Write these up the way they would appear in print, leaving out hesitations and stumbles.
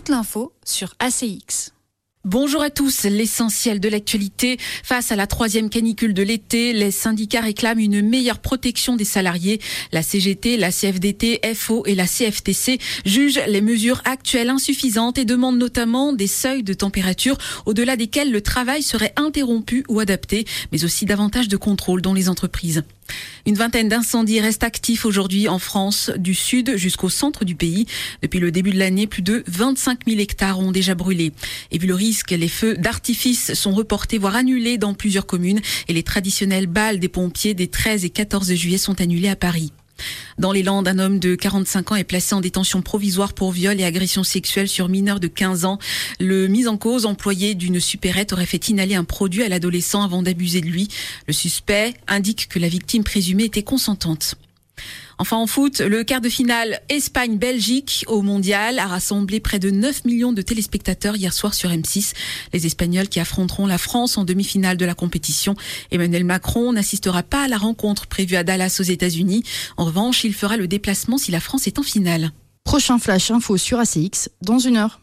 toute l'info sur ACX. Bonjour à tous, l'essentiel de l'actualité. Face à la 3e canicule de l'été, les syndicats réclament une meilleure protection des salariés. La CGT, la CFDT, FO et la CFTC jugent les mesures actuelles insuffisantes et demandent notamment des seuils de température au-delà desquels le travail serait interrompu ou adapté, mais aussi davantage de contrôle dans les entreprises. Une vingtaine d'incendies restent actifs aujourd'hui en France, du sud jusqu'au centre du pays. Depuis le début de l'année, plus de 25 000 hectares ont déjà brûlé. Et vu le risque, les feux d'artifice sont reportés, voire annulés dans plusieurs communes. Et les traditionnels bals des pompiers des 13 et 14 juillet sont annulés à Paris. Dans les Landes, un homme de 45 ans est placé en détention provisoire pour viol et agression sexuelle sur mineur de 15 ans. Le mis en cause, employé d'une supérette, aurait fait inhaler un produit à l'adolescent avant d'abuser de lui. Le suspect indique que la victime présumée était consentante. Enfin en foot, le quart de finale Espagne-Belgique au Mondial a rassemblé près de 9 millions de téléspectateurs hier soir sur M6. Les Espagnols qui affronteront la France en demi-finale de la compétition. Emmanuel Macron n'assistera pas à la rencontre prévue à Dallas aux États-Unis. En revanche, il fera le déplacement si la France est en finale. Prochain flash info sur ACX dans 1 heure.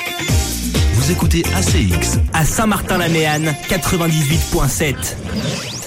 Vous écoutez ACX à Saint-Martin-la-Méanne 98.7.